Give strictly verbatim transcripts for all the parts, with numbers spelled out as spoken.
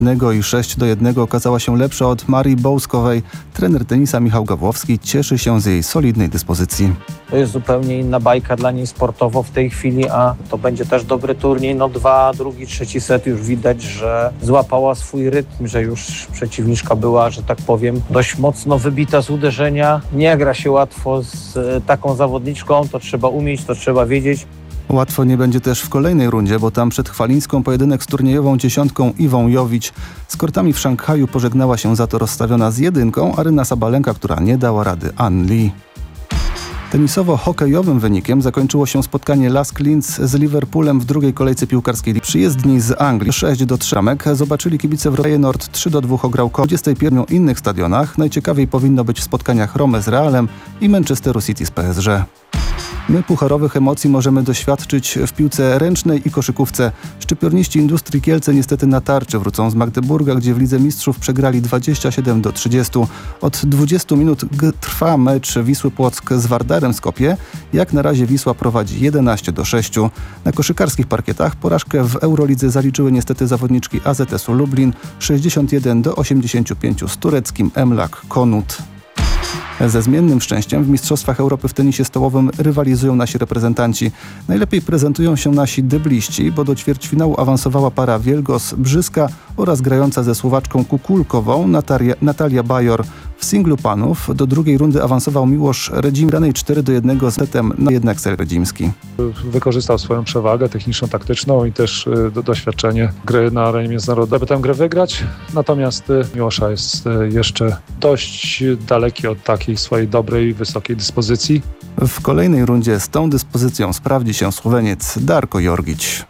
I sześć do jednego okazała się lepsza od Marii Bołskowej. Trener tenisa Michał Gawłowski cieszy się z jej solidnej dyspozycji. To jest zupełnie inna bajka dla niej sportowo w tej chwili, a to będzie też dobry turniej. No dwa, drugi, trzeci set już widać, że złapała swój rytm, że już przeciwniczka była, że tak powiem, dość mocno wybita z uderzenia. Nie gra się łatwo z taką zawodniczką, to trzeba umieć, to trzeba wiedzieć. Łatwo nie będzie też w kolejnej rundzie, bo tam przed Chwalińską pojedynek z turniejową dziesiątką Iwą Jowicz. Z kortami w Szanghaju pożegnała się za to rozstawiona z jedynką Aryna Sabalenka, która nie dała rady An Lee. Tenisowo-hokejowym wynikiem zakończyło się spotkanie Lask Linz z Liverpoolem w drugiej kolejce piłkarskiej. Przyjezdni z Anglii sześć do trzech zobaczyli kibice w Feyenoord trzy do dwóch ograł Ko. dwudziestej pierwszej w innych stadionach. Najciekawiej powinno być w spotkaniach Rome z Realem i Manchesteru City z P S G. My pucharowych emocji możemy doświadczyć w piłce ręcznej i koszykówce. Szczypiorniści Industrii Kielce niestety na tarczy wrócą z Magdeburga, gdzie w Lidze Mistrzów przegrali dwadzieścia siedem do trzydziestu. Od dwudziestu minut g- trwa mecz Wisły Płock z Wardarem Skopje. Jak na razie Wisła prowadzi jedenaście do sześciu. Na koszykarskich parkietach porażkę w Eurolidze zaliczyły niestety zawodniczki A Z S-u Lublin sześćdziesiąt jeden do osiemdziesięciu pięciu z tureckim Emlak Konut. Ze zmiennym szczęściem w Mistrzostwach Europy w tenisie stołowym rywalizują nasi reprezentanci. Najlepiej prezentują się nasi debliści, bo do ćwierćfinału awansowała para Wielgos-Brzyska oraz grająca ze Słowaczką Kukulkową Natalia, Natalia Bajor. W singlu panów do drugiej rundy awansował Miłosz Redzim, danej cztery do jednego z setem na jednak Ser Redzimski. Wykorzystał swoją przewagę techniczną, taktyczną i też y, do, doświadczenie gry na arenie międzynarodowej, aby tę grę wygrać. Natomiast y, Miłosza jest y, jeszcze dość daleki od takiej swojej dobrej, wysokiej dyspozycji. W kolejnej rundzie z tą dyspozycją sprawdzi się Słoweniec Darko Jorgić.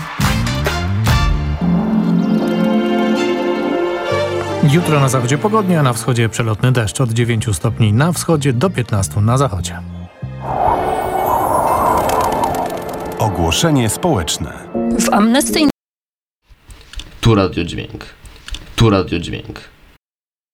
Jutro na zachodzie pogodnie, a na wschodzie przelotny deszcz od dziewięciu stopni na wschodzie do piętnastu na zachodzie. Ogłoszenie społeczne. W Amnesty Tu Radio Dźwięk. Tu Radio Dźwięk.